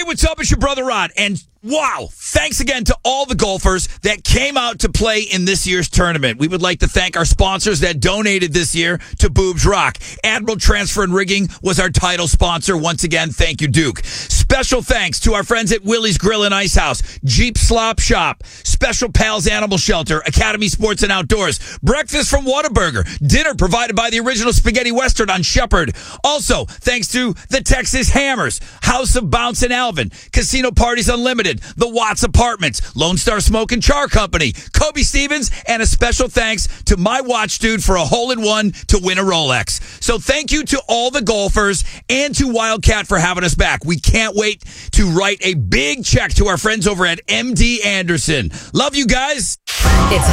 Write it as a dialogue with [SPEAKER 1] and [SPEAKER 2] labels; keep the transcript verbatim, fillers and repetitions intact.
[SPEAKER 1] what's up? It's your brother Rod. And wow, thanks again to all the golfers that came out to play in this year's tournament. We would like to thank our sponsors that donated this year to Boobs Rock. Admiral Transfer and Rigging was our title sponsor. Once again, thank you, Duke. Special thanks to our friends at Willie's Grill and Ice House, Jeep Slop Shop, Special Pals Animal Shelter, Academy Sports and Outdoors, breakfast from Whataburger, dinner provided by the original Spaghetti Western on Shepherd. Also, thanks to the Texas Hammers, House of Bounce in Alvin, Casino Parties Unlimited, the Watts Apartments, Lone Star Smoke and Char Company, Kobe Stevens, and a special thanks to my watch dude for a hole-in-one to win a Rolex. So thank you to all the golfers and to Wildcat for having us back. We can't wait to write a big check to our friends over at M D Anderson. Love you guys.
[SPEAKER 2] It's